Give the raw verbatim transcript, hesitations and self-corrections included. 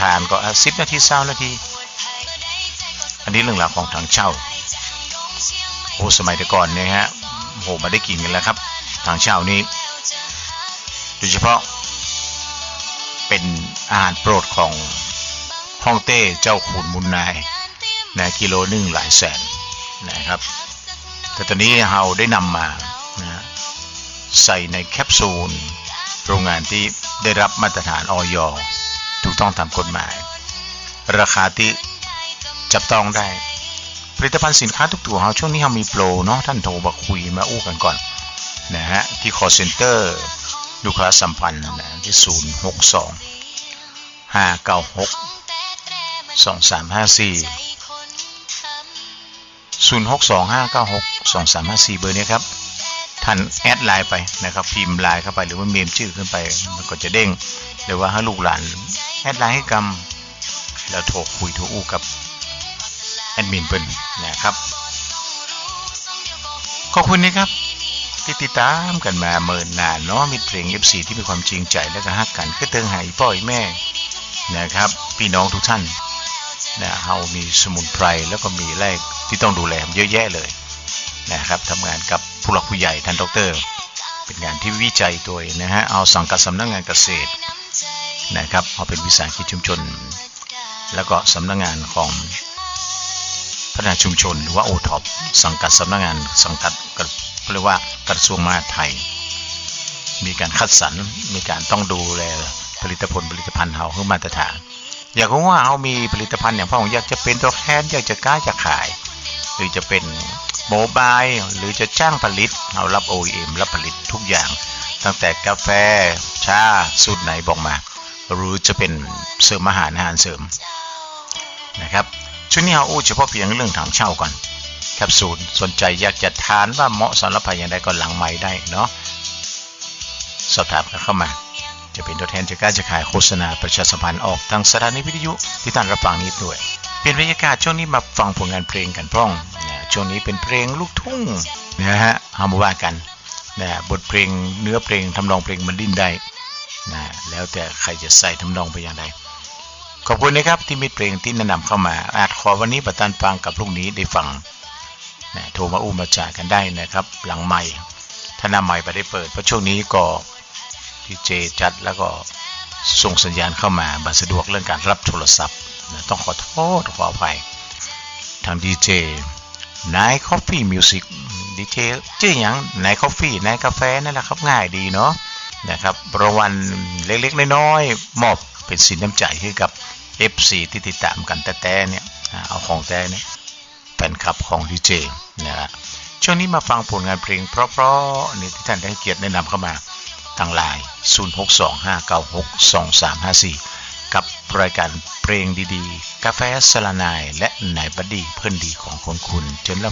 ทานก็สิบนาทีเช้านาทีอันนี้เรื่องราวของถังเช่าโอ้สมัยแต่ก่อนเนี่ยฮะโหมาได้กินกันแล้วครับถังเช่านี้โดยเฉพาะเป็นอาหารโปรดของฮ่องเต้เจ้าขุนมุนนายนะกิโลหนึ่งหลายแสนนะครับแต่ตอนนี้เราได้นำมานะใส่ในแคปซูลโรงงานที่ได้รับมาตรฐานอย.ถูกต้องตามกฎหมายราคาที่จับต้องได้ผลิตภัณฑ์สินค้าทุกตัวเราช่วงนี้เรามีโปรเนาะท่านโทรมาคุยมาอู้กันก่อนนะฮะที่ call center ลูกค้าสัมพันธ์นะที่ศูนย์ หก สอง ห้า เก้า หก สอง สาม ห้า สี่ศูนย์ หก สอง ห้า เก้า หก สอง สาม ห้า สี่เบอร์นี้ครับท่านแอดไลน์ไปนะครับพิมพ์ไลน์เข้าไปหรือว่าเมมชื่อขึ้นไปมันก็จะเด้งหรือว่าให้ลูกหลานแอดไลน์ให้กำแล้วโทรคุยโทรอู้กับแอดมินเปิ้นนะครับขอบคุณนะครับที่ติดตามกันมาเมินนานเนาะมีเพลง เอฟ ซี ที่มีความจริงใจและก็ฮักกันคือเติงให้พ่อแม่นะครับพี่น้องทุกท่านนะเฮามีสมุนไพรแล้วก็มีแรกที่ต้องดูแลเยอะแยะเลยนะครับทำงานกับผู้หลักผู้ใหญ่ท่านดร.เป็นงานที่วิจัยโดยนะฮะเอาสังกัดสำนักงานเกษตรนะครับเอาเป็นวิสาหกิจชุมชนแล้วก็สำนักงานของพัฒนาชุมชนหรือว่าโอท็อปสังกัดสำนักงานสังกัดก็เรียกว่ากระทรวงมหาดไทยมีการคัดสรรมีการต้องดูแลผลิตผลผลิตภัณฑ์เฮาให้มาตรฐานอยากรู้ว่าเฮามีผลิตภัณฑ์อย่างพ่ออยากจะเป็นตัวแทนอยากจะกล้าจะขายหรือจะเป็นโมบายหรือจะจ้างผลิตเรารับ โอ อี เอ็ม รับผลิตทุกอย่างตั้งแต่กาแฟชาสูตรไหนบอกมาหรือจะเป็นเสริมอาหารอาหารเสริมนะครับช่วงนี้เราอู้เฉพาะเพียงเรื่องถังเช่าก่อนแคปซูลสนใจอยากจะทานว่าเหมาะสำหรับใครอย่างไรก็หลังไมค์ได้เนาะสอบถามกันเข้ามาจะเป็นตัวแทนจะกล้าจะขายโฆษณาประชาสัมพันธ์ออกทางสถานีวิทยุที่ท่านรับฟังนี้ด้วยเปลี่ยนบรรยากาศช่วงนี้มาฟังผลงานเพลงกันพ้องนะช่วงนี้เป็นเพลงลูกทุ่งนะฮะเอามาว่ากันนะบทเพลงเนื้อเพลงทำนองเพลงมันดิ้นได้นะแล้วแต่ใครจะใส่ทำนองไปอย่างไรขอบคุณนะครับที่มีเพลงที่แนะนำเข้ามาอาจขอวันนี้ประทานฟังกับพรุ่งนี้ได้ฟังนะโทรมาอู้มาจ่ากันได้นะครับหลังใหม่ถ้าหน้าใหม่ไปได้เปิดเพราะช่วงนี้ก็ที่เจจัดแล้วก็ส่งสัญญาณเข้ามาบัสะดวกเรื่องการรับโทรศัพท์นะต้องขอโทษขออภัยทางดีเจนายคอฟฟี่มิวสิกดีเจชื่ออย่างนายคอฟฟี่นายกาแฟนั่นแหละครับง่ายดีเนาะนะครับรางวัลเล็กๆน้อยๆมอบเป็นสินน้ำใจให้กับ เอฟ ซี ที่ติดตามกันแต่แต่เนี่ยเอาของแต่เนี่ยแฟนคลับของดีเจนะฮะช่วงนี้มาฟังผลงานเพลงเพราะๆนี่ที่ท่านได้เกียรติแนะนำเข้ามาทางไลน์ ศูนย์ หก สอง ห้า เก้า หก สอง สาม ห้า สี่ กับรายการเพลงดีๆกาแฟสลานายและนายบัดดี้เพื่อนดีของคนคุณจนรับ